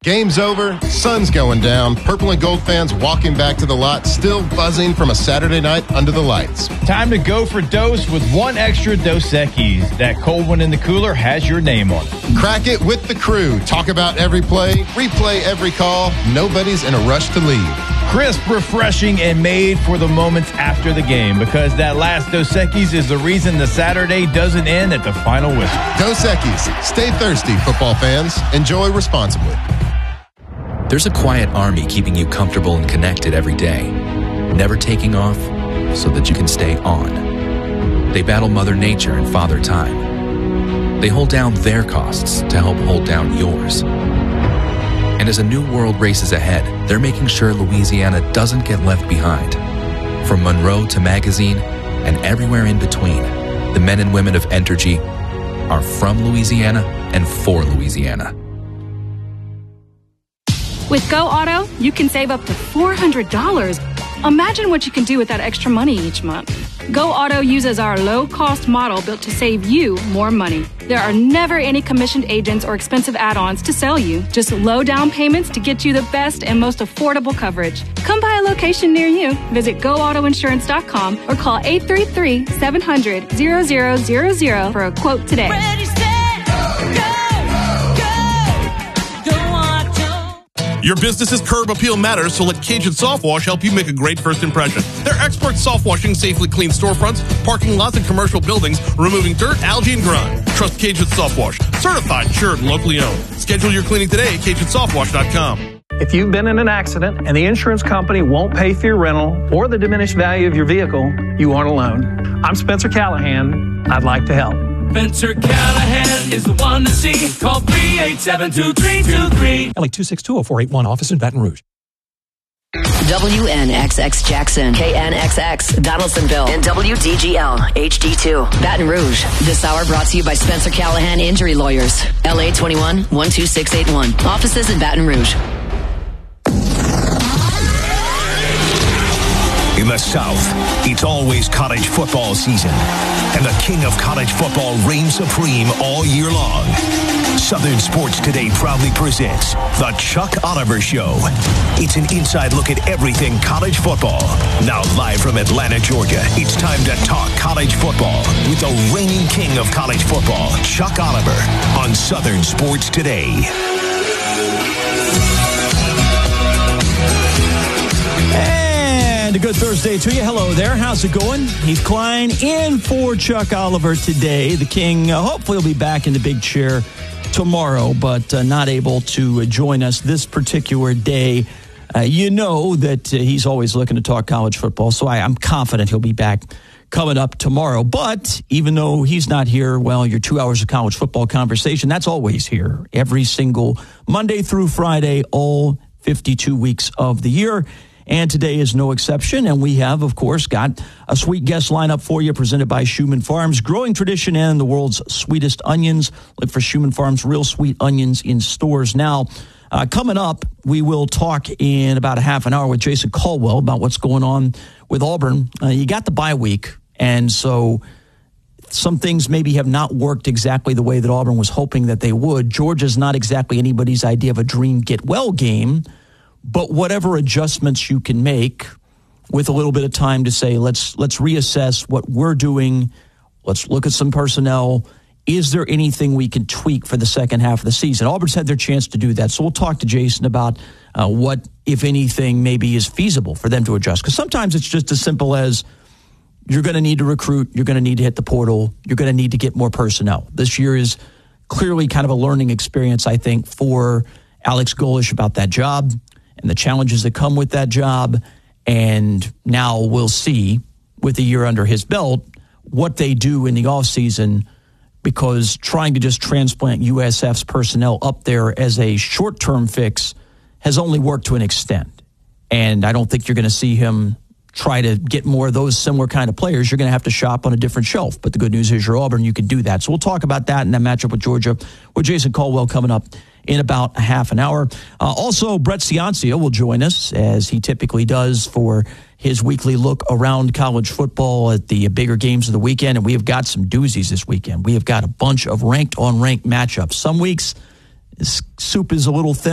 Game's over, sun's going down, purple and gold fans walking back to the lot, still buzzing from a Saturday night under the lights. Time to go for Dos with one extra Dos Equis. That cold one in the cooler has your name on it. Crack it with the crew. Talk about every play, replay every call. Nobody's in a rush to leave. Crisp, refreshing, and made for the moments after the game, because that last Dos Equis is the reason the Saturday doesn't end at the final whistle. Dos Equis. Stay thirsty, football fans. Enjoy responsibly. There's a quiet army keeping you comfortable and connected every day, never taking off so that you can stay on. They battle Mother Nature and Father Time. They hold down their costs to help hold down yours. And as a new world races ahead, they're making sure Louisiana doesn't get left behind. From Monroe to Magazine and everywhere in between, the men and women of Entergy are from Louisiana and for Louisiana. With Go Auto, you can save up to $400. Imagine what you can do with that extra money each month. Go Auto uses our low-cost model built to save you more money. There are never any commissioned agents or expensive add-ons to sell you. Just low down payments to get you the best and most affordable coverage. Come by a location near you. Visit GoAutoInsurance.com or call 833-700-0000 for a quote today. Ready, set, go. Your business's curb appeal matters, so let Cajun Soft Wash help you make a great first impression. Their expert soft washing safely cleans storefronts, parking lots, and commercial buildings, removing dirt, algae, and grime. Trust Cajun Soft Wash. Certified, insured, and locally owned. Schedule your cleaning today at CajunSoftWash.com. If you've been in an accident and the insurance company won't pay for your rental or the diminished value of your vehicle, you aren't alone. I'm Spencer Callahan. I'd like to help. Spencer Callahan is the one to see. Call 387-2323. LA 2620481, office in Baton Rouge. WNXX Jackson, KNXX Donaldsonville, and WDGL HD2 Baton Rouge. This hour brought to you by Spencer Callahan Injury Lawyers. LA 21 12681. Offices in Baton Rouge. In the South, it's always college football season, and the king of college football reigns supreme all year long. Southern Sports Today proudly presents The Chuck Oliver Show. It's an inside look at everything college football. Now live from Atlanta, Georgia, it's time to talk college football with the reigning king of college football, Chuck Oliver, on Southern Sports Today. And a good Thursday to you. Hello there. How's it going? Heath Klein in for Chuck Oliver today. The King hopefully will be back in the big chair tomorrow, but not able to join us this particular day. You know that he's always looking to talk college football, so I'm confident he'll be back coming up tomorrow. But even though he's not here, well, your 2 hours of college football conversation, that's always here every single Monday through Friday, all 52 weeks of the year. And today is no exception. And we have, of course, got a sweet guest lineup for you presented by Schumann Farms. Growing tradition and the world's sweetest onions. Look for Schumann Farms Real Sweet Onions in stores now. Coming up, we will talk in about a half an hour with Jason Caldwell about what's going on with Auburn. You got the bye week, and so some things maybe have not worked exactly the way that Auburn was hoping that they would. Georgia's not exactly anybody's idea of a dream get-well game. But whatever adjustments you can make with a little bit of time to say, let's reassess what we're doing. Let's look at some personnel. Is there anything we can tweak for the second half of the season? Auburn's had their chance to do that. So we'll talk to Jason about what, if anything, maybe is feasible for them to adjust. Because sometimes it's just as simple as you're going to need to recruit. You're going to need to hit the portal. You're going to need to get more personnel. This year is clearly kind of a learning experience, I think, for Alex Golesh about that job and the challenges that come with that job. And now we'll see, with a year under his belt, what they do in the offseason, because trying to just transplant USF's personnel up there as a short-term fix has only worked to an extent. And I don't think you're going to see him try to get more of those similar kind of players. You're going to have to shop on a different shelf. But the good news is you're Auburn, you can do that. So we'll talk about that in that matchup with Georgia with Jason Caldwell coming up in about a half an hour. Also, Brett Ciancia will join us, as he typically does, for his weekly look around college football at the bigger games of the weekend. And we have got some doozies this weekend. We have got a bunch of ranked-on-ranked matchups. Some weeks, soup is a little thin.